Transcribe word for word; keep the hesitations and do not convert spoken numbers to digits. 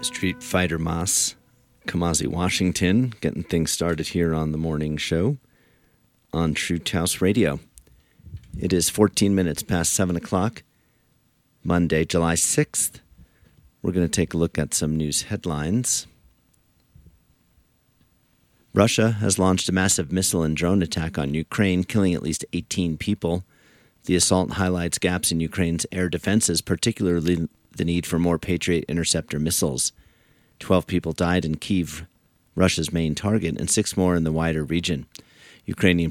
Street Fighter Moss, Kamasi Washington, getting things started here on the morning show on Truth House Radio. It is fourteen minutes past seven o'clock, Monday, July sixth. We're going to take a look at some news headlines. Russia has launched a massive missile and drone attack on Ukraine, killing at least eighteen people. The assault highlights gaps in Ukraine's air defenses, particularly the need for more Patriot interceptor missiles. Twelve people died in Kyiv, Russia's main target, and six more in the wider region. Ukrainian